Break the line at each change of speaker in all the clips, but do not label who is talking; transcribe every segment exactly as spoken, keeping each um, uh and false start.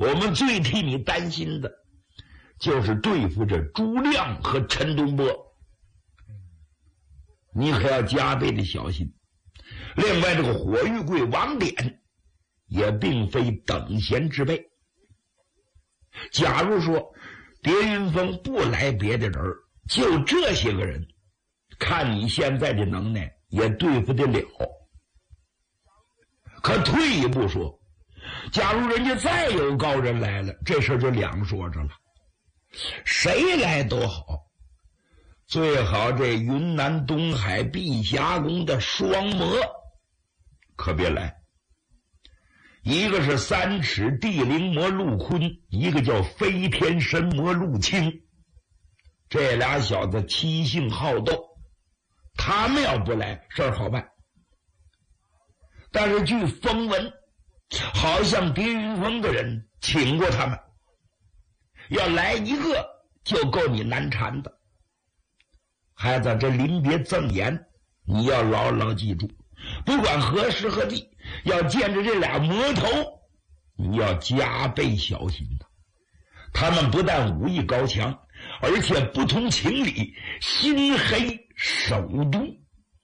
我们最替你担心的就是对付这朱亮和陈东波，你可要加倍的小心。另外这个火玉贵、王典也并非等闲之辈，假如说蝶云峰不来别的人，就这些个人，看你现在的能耐也对付得了。可退一步说，假如人家再有高人来了，这事就两说着了。谁来都好，最好这云南东海碧霞宫的双魔可别来。一个是三尺地灵魔陆坤，一个叫飞天神魔陆清，这俩小子欺性好斗，他们要不来事儿好办。但是据风闻，好像蝶云峰的人请过他们，要来一个就够你难缠的。孩子，这临别赠言你要牢牢记住，不管何时何地，要见着这俩魔头，你要加倍小心的。他们不但武艺高强，而且不通情理，心黑手毒。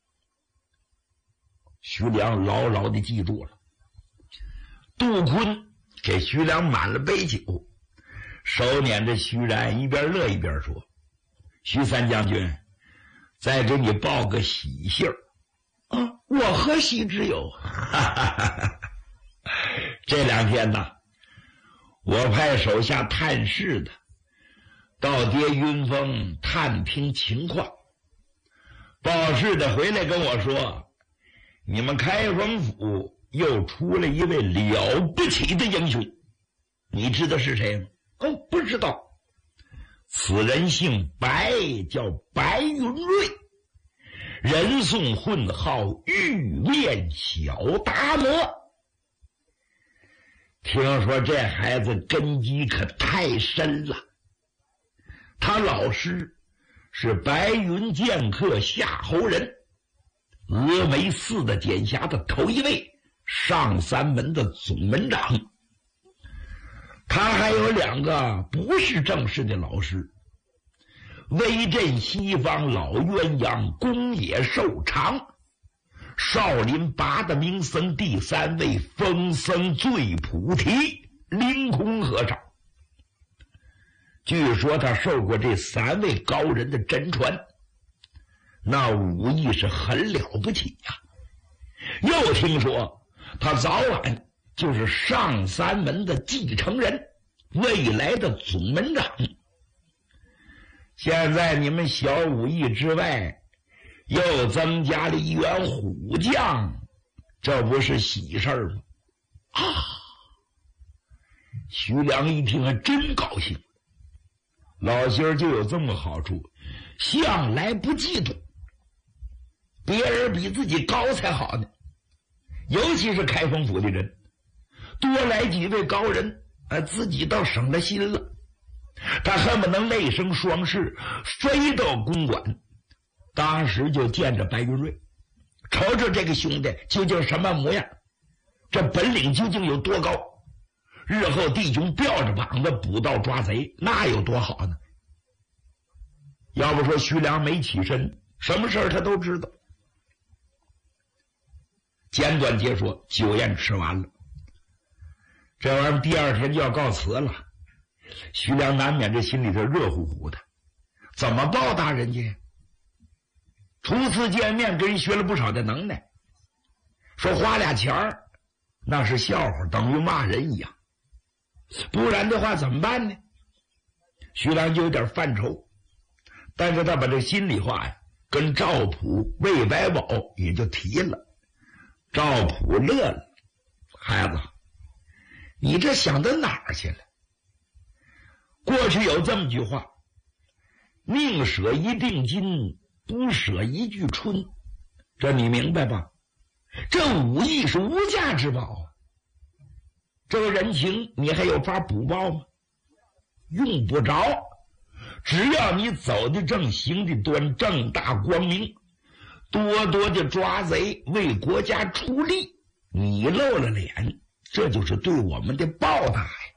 徐良牢牢地记住了。杜坤给徐良满了杯酒，手捻着徐然，一边乐一边说：“徐三将军，再给你报个喜信儿。”啊，我何喜之有？哈哈哈！这两天呢，我派手下探视的到蝶云峰探听情况，报事的回来跟我说，你们开封府又出了一位了不起的英雄，你知道是谁吗？哦，不知道。此人姓白，叫白云瑞，人送混号玉面小达摩。听说这孩子根基可太深了，他老师是白云剑客夏侯人，峨眉寺的监辖的头一位，上三门的总门长。他还有两个不是正式的老师，威震西方老鸳鸯宫野寿长，少林八大名僧第三位风僧醉菩提凌空和尚。据说他受过这三位高人的真传，那武艺是很了不起呀、啊。又听说他早晚就是上三门的继承人，未来的总门长。现在你们小武艺之外又增加了一员虎将，这不是喜事儿吗？啊！徐良一听还真高兴，老心儿就有这么好处，向来不嫉妒，别人比自己高才好呢。尤其是开封府的人，多来几位高人，呃，自己倒省了心了。他恨不能内生双翅，飞到公馆，当时就见着白云瑞，瞅瞅这个兄弟究竟什么模样，这本领究竟有多高，日后弟兄吊着膀子捕盗抓贼，那有多好呢？要不说徐良没起身，什么事儿他都知道。简短截说，酒宴吃完了，这玩意儿第二天就要告辞了。徐良难免这心里头热乎乎的，怎么报答人家？初次见面跟人学了不少的能耐，说花俩钱儿那是笑话，等于骂人一样，不然的话怎么办呢？徐良就有点犯愁，但是他把这心里话呀跟赵普、魏百宝也就提了。赵普乐了，孩子，你这想到哪儿去了？过去有这么句话，宁舍一锭金，不舍一句春，这你明白吧？这武艺是无价之宝啊，这个人情你还有法补报吗？用不着，只要你走的正，行的端，正大光明，多多的抓贼，为国家出力，你露了脸，这就是对我们的报答呀。